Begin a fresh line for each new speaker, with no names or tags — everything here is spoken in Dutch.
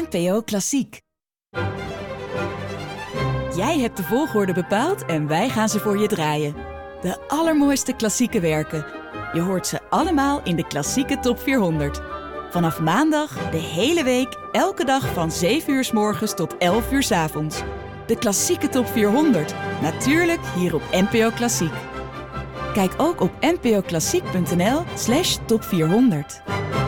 NPO Klassiek. Jij hebt de volgorde bepaald en wij gaan ze voor je draaien. De allermooiste klassieke werken. Je hoort ze allemaal in de Klassieke Top 400. Vanaf maandag de hele week, elke dag van 7 uur 's morgens tot 11 uur 's avonds. De Klassieke Top 400. Natuurlijk hier op NPO Klassiek. Kijk ook op npoklassiek.nl/top 400.